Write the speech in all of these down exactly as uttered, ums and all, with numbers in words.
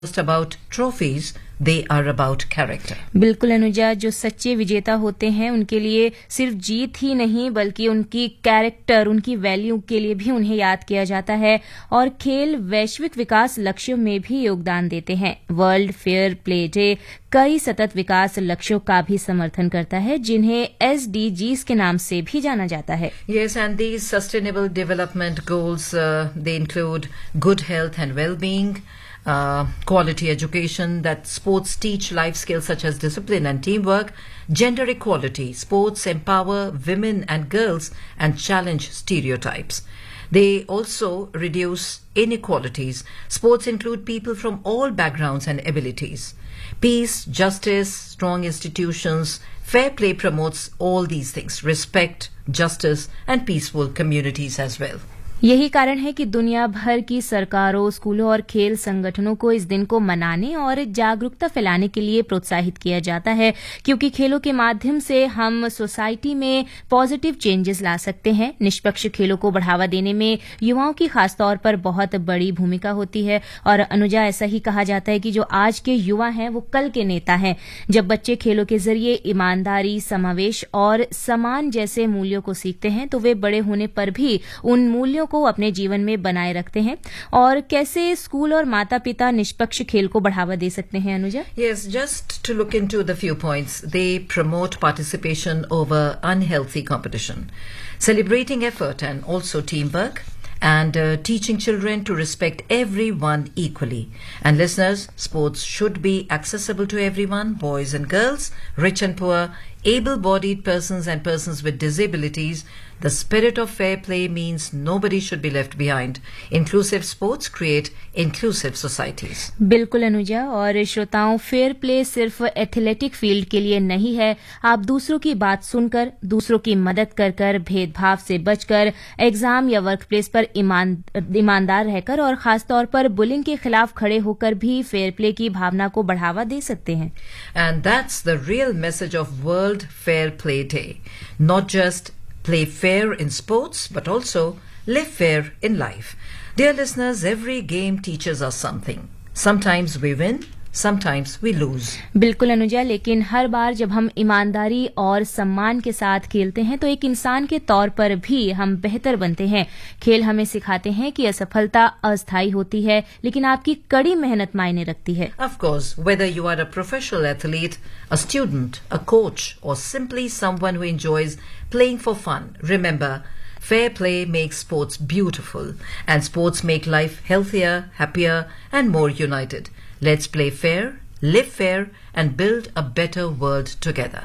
just about trophies, they are about character. बिल्कुल अनुजा, जो सच्चे विजेता होते हैं उनके लिए सिर्फ जीत ही नहीं बल्कि उनकी कैरेक्टर, उनकी वैल्यू के लिए भी उन्हें याद किया जाता है। और खेल वैश्विक विकास लक्ष्यों में भी योगदान देते हैं। वर्ल्ड फेयर प्ले डे कई सतत विकास लक्ष्यों का भी समर्थन करता है, जिन्हें एस डी जीज के नाम से भी जाना जाता है। Yes, and these sustainable development goals, uh, they include good health and well-being, Uh, quality education, that sports teach life skills such as discipline and teamwork, gender equality, sports empower women and girls and challenge stereotypes. They also reduce inequalities. Sports include people from all backgrounds and abilities. Peace, justice, strong institutions, fair play promotes all these things, respect, justice and peaceful communities as well. यही कारण है कि दुनिया भर की सरकारों, स्कूलों और खेल संगठनों को इस दिन को मनाने और जागरूकता फैलाने के लिए प्रोत्साहित किया जाता है, क्योंकि खेलों के माध्यम से हम सोसाइटी में पॉजिटिव चेंजेस ला सकते हैं। निष्पक्ष खेलों को बढ़ावा देने में युवाओं की खासतौर पर बहुत बड़ी भूमिका होती है। और अनुजा, ऐसा ही कहा जाता है कि जो आज के युवा हैं वो कल के नेता हैं। जब बच्चे खेलों के जरिए ईमानदारी, समावेश और समान जैसे मूल्यों को सीखते हैं तो वे बड़े होने पर भी उन मूल्यों को अपने जीवन में बनाए रखते हैं। और कैसे स्कूल और माता पिता निष्पक्ष खेल को बढ़ावा दे सकते हैं Anuja? Yes, just to look into the few points. They promote participation over unhealthy competition, celebrating effort and also teamwork, and uh, teaching children to respect everyone equally. And listeners, sports should be accessible to everyone, boys and girls, rich and poor, able-bodied persons and persons with disabilities. The spirit of fair play means nobody should be left behind. Inclusive sports create inclusive societies. बिल्कुल अनुजा, और श्रोताओं, fair play सिर्फ athletic field के लिए नहीं है। आप दूसरों की बात सुनकर, दूसरों की मदद कर कर, भेदभाव से बचकर, एग्जाम या वर्क प्लेस पर ईमान, ईमानदार रहकर और खासतौर पर बुलिंग के खिलाफ खड़े होकर भी फेयर प्ले की भावना को बढ़ावा दे सकते हैं। And that's the real message of World Fair Play Day. Not just play fair in sports, but also live fair in life. Dear listeners, every game teaches us something. Sometimes we win, sometimes we lose. बिल्कुल अनुजा, लेकिन हर बार जब हम ईमानदारी और सम्मान के साथ खेलते हैं तो एक इंसान के तौर पर भी हम बेहतर बनते हैं। खेल हमें सिखाते हैं कि असफलता अस्थायी होती है, लेकिन आपकी कड़ी मेहनत मायने रखती है। Of course, whether you are a professional athlete, a student, a coach, or simply someone who enjoys playing for fun, remember, fair play makes sports beautiful, and sports make life healthier, happier, and more united. Let's play fair, live fair, and build a better world together.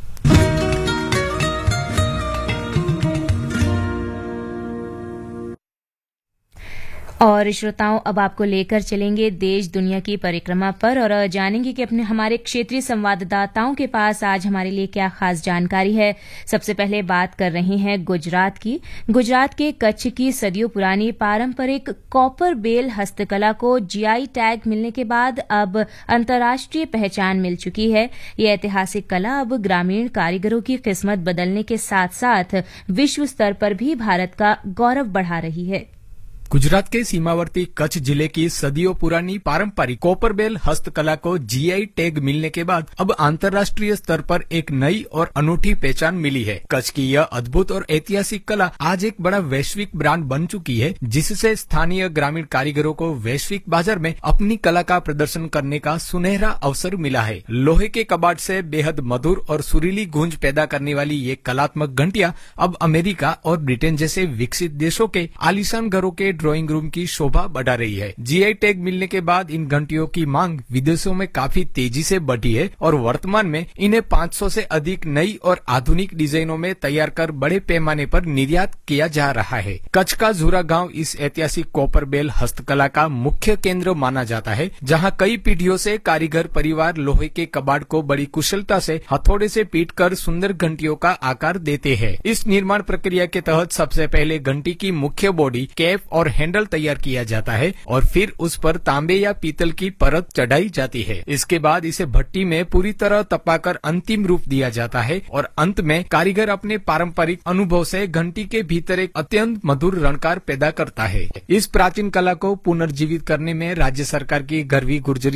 और श्रोताओं, अब आपको लेकर चलेंगे देश दुनिया की परिक्रमा पर और जानेंगे कि अपने हमारे क्षेत्रीय संवाददाताओं के पास आज हमारे लिए क्या खास जानकारी है। सबसे पहले बात कर रहे हैं गुजरात की। गुजरात के कच्छ की सदियों पुरानी पारंपरिक कॉपर बेल हस्तकला को जीआई टैग मिलने के बाद अब अंतर्राष्ट्रीय पहचान मिल चुकी है। ये ऐतिहासिक कला अब ग्रामीण कारीगरों की किस्मत बदलने के साथ साथ विश्व स्तर पर भी भारत का गौरव बढ़ा रही है। गुजरात के सीमावर्ती कच्छ जिले की सदियों पुरानी पारंपरिक कॉपरबेल हस्तकला को जीआई टैग मिलने के बाद अब अंतर्राष्ट्रीय स्तर पर एक नई और अनूठी पहचान मिली है। कच्छ की यह अद्भुत और ऐतिहासिक कला आज एक बड़ा वैश्विक ब्रांड बन चुकी है, जिससे स्थानीय ग्रामीण कारीगरों को वैश्विक बाजार में अपनी कला का प्रदर्शन करने का सुनहरा अवसर मिला है। लोहे के कबाड़ से बेहद मधुर और सुरीली गूंज पैदा करने वाली ये कलात्मक घंटियां अब अमेरिका और ब्रिटेन जैसे विकसित देशों के आलीशान घरों के ड्राइंग रूम की शोभा बढ़ा रही है। जीआई टैग मिलने के बाद इन घंटियों की मांग विदेशों में काफी तेजी से बढ़ी है और वर्तमान में इन्हें पाँच सौ से अधिक नई और आधुनिक डिजाइनों में तैयार कर बड़े पैमाने पर निर्यात किया जा रहा है। कच्छ का झूरा गांव इस ऐतिहासिक कॉपर बेल हस्तकला का मुख्य केंद्र माना जाता है, जहां कई पीढ़ियों से कारीगर परिवार लोहे के कबाड़ को बड़ी कुशलता से हथौड़े से पीट कर सुंदर घंटियों का आकार देते हैं। इस निर्माण प्रक्रिया के तहत सबसे पहले घंटी की मुख्य बॉडी, कैप और और हैंडल तैयार किया जाता है और फिर उस पर तांबे या पीतल की परत चढ़ाई जाती है। इसके बाद इसे भट्टी में पूरी तरह तपाकर अंतिम रूप दिया जाता है और अंत में कारीगर अपने पारंपरिक अनुभव से घंटी के भीतर एक अत्यंत मधुर रणकार पैदा करता है। इस प्राचीन कला को पुनर्जीवित करने में राज्य सरकार की गरवी गुर्जरी